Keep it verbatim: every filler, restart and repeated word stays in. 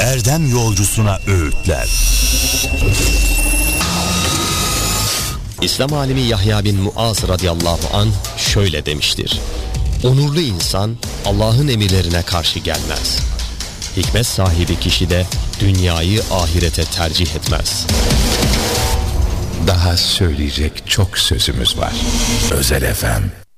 erdem yolcusuna öğütler. İslam alimi Yahya bin Muaz radıyallahu anh şöyle demiştir: onurlu insan Allah'ın emirlerine karşı gelmez. Hikmet sahibi kişi de dünyayı ahirete tercih etmez. Daha söyleyecek çok sözümüz var. Özel F M.